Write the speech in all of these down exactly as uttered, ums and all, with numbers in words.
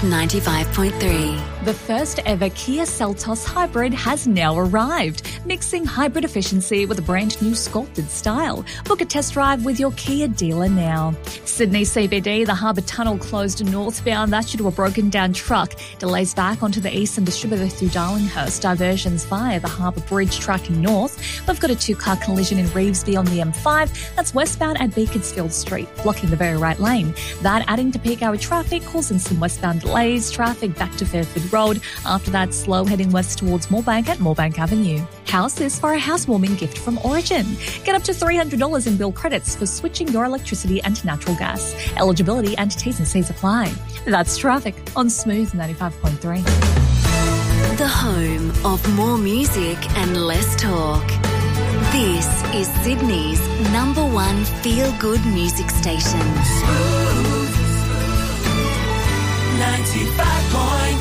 ninety-five point three. The first ever Kia Seltos hybrid has now arrived, mixing hybrid efficiency with a brand new sculpted style. Book a test drive with your Kia dealer now. Sydney C B D, the Harbour Tunnel closed northbound. That's due to a broken down truck. Delays back onto the eastern distributor through Darlinghurst. Diversions via the Harbour Bridge tracking north. We've got a two-car collision in Revesby on the M five. That's westbound at Beaconsfield Street, blocking the very right lane. That adding to peak hour traffic, causing some westbound delays. Traffic back to Fairford Road. After that, slow heading west towards Moorebank at Moorebank Avenue. How's this for a housewarming gift from Origin? Get up to three hundred dollars in bill credits for switching your electricity and natural gas. Eligibility and T's and C's apply. That's traffic on Smooth ninety-five point three. The home of more music and less talk. This is Sydney's number one feel-good music station. Smooth ninety-five point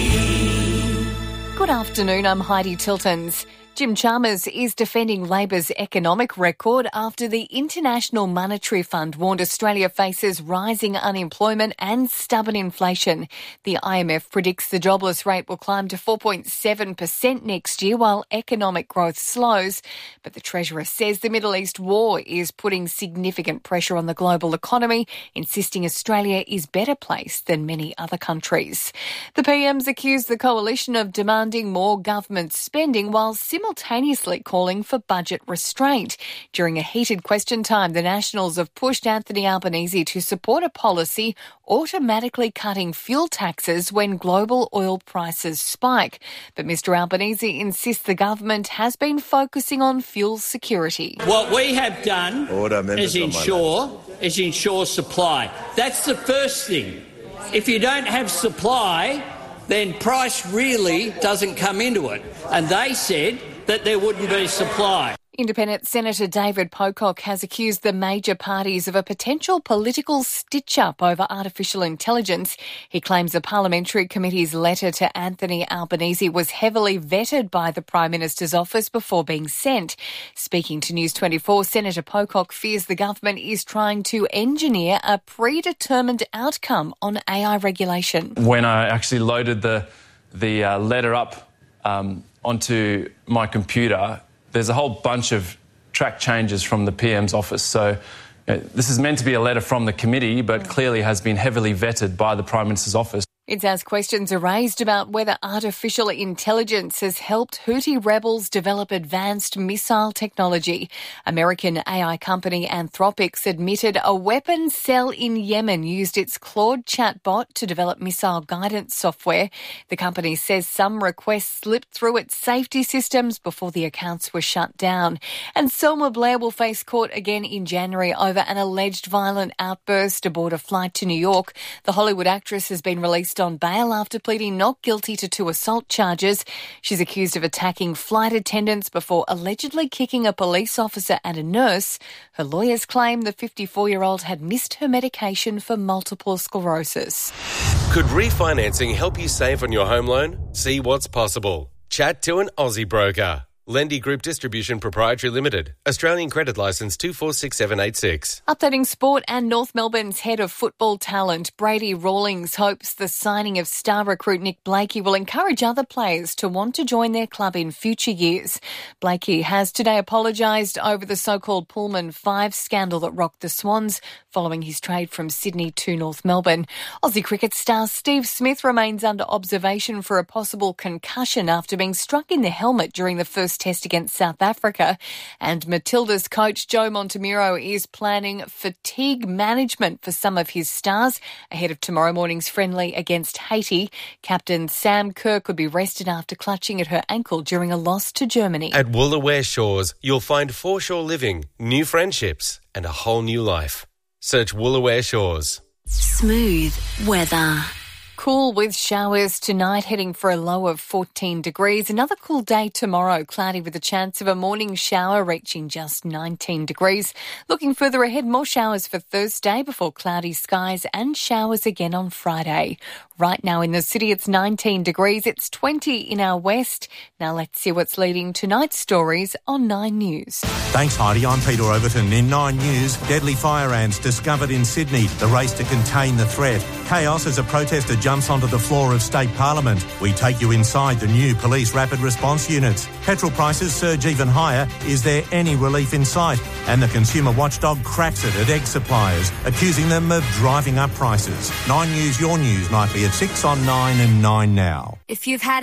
three. Good afternoon, I'm Heidi Tiltons. Jim Chalmers is defending Labor's economic record after the International Monetary Fund warned Australia faces rising unemployment and stubborn inflation. The I M F predicts the jobless rate will climb to four point seven percent next year while economic growth slows. But the Treasurer says the Middle East war is putting significant pressure on the global economy, insisting Australia is better placed than many other countries. The P M's accused the coalition of demanding more government spending while simultaneously simultaneously calling for budget restraint. During a heated question time, the Nationals have pushed Anthony Albanese to support a policy automatically cutting fuel taxes when global oil prices spike. But Mr Albanese insists the government has been focusing on fuel security. What we have done Order, is ensure, is ensure supply. That's the first thing. If you don't have supply, then price really doesn't come into it. And they said that there wouldn't be supply. Independent Senator David Pocock has accused the major parties of a potential political stitch-up over artificial intelligence. He claims the parliamentary committee's letter to Anthony Albanese was heavily vetted by the Prime Minister's office before being sent. Speaking to News twenty-four, Senator Pocock fears the government is trying to engineer a predetermined outcome on A I regulation. When I actually loaded the, the uh, letter up um, onto my computer, there's a whole bunch of track changes from the P M's office. So you know, this is meant to be a letter from the committee, but clearly has been heavily vetted by the Prime Minister's office. It's as questions are raised about whether artificial intelligence has helped Houthi rebels develop advanced missile technology. American A I company Anthropics admitted a weapons cell in Yemen used its Claude chatbot to develop missile guidance software. The company says some requests slipped through its safety systems before the accounts were shut down. And Selma Blair will face court again in January over an alleged violent outburst aboard a flight to New York. The Hollywood actress has been released on bail after pleading not guilty to two assault charges. She's accused of attacking flight attendants before allegedly kicking a police officer and a nurse. Her lawyers claim the fifty-four-year-old had missed her medication for multiple sclerosis. Could refinancing help you save on your home loan? See what's possible. Chat to an Aussie broker. Lendy Group Distribution Proprietary Limited. Australian Credit Licence two four six seven eight six. Updating sport, and North Melbourne's head of football talent, Brady Rawlings, hopes the signing of star recruit Nick Blakey will encourage other players to want to join their club in future years. Blakey has today apologised over the so-called Pullman five scandal that rocked the Swans following his trade from Sydney to North Melbourne. Aussie cricket star Steve Smith remains under observation for a possible concussion after being struck in the helmet during the first test against South Africa. And Matilda's coach Joe Montemuro is planning fatigue management for some of his stars ahead of tomorrow morning's friendly against Haiti. Captain Sam Kerr could be rested after clutching at her ankle during a loss to Germany. At Woolaware Shores, you'll find foreshore living, new friendships and a whole new life. Search Woolaware Shores. Smooth weather. Cool with showers tonight, heading for a low of fourteen degrees. Another cool day tomorrow, cloudy with a chance of a morning shower reaching just nineteen degrees. Looking further ahead, more showers for Thursday before cloudy skies and showers again on Friday. Right now in the city, it's nineteen degrees. It's twenty in our west. Now let's see what's leading tonight's stories on Nine News. Thanks, Heidi. I'm Peter Overton. In Nine News, deadly fire ants discovered in Sydney. The race to contain the threat. Chaos as a protester jumps jumps onto the floor of State Parliament. We take you inside the new police rapid response units. Petrol prices surge even higher. Is there any relief in sight? And the consumer watchdog cracks it at egg suppliers, accusing them of driving up prices. Nine News, your news, nightly at six on nine and nine now. If you've had